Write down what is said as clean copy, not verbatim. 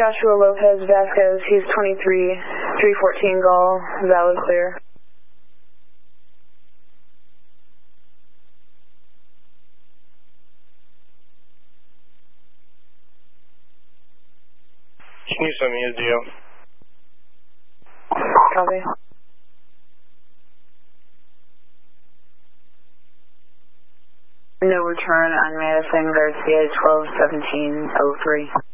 Joshua Lopez Vasquez, he's 23, 314 Gall, valid clear. Can you send me a deal? Copy. No return on Madison Garcia 121703.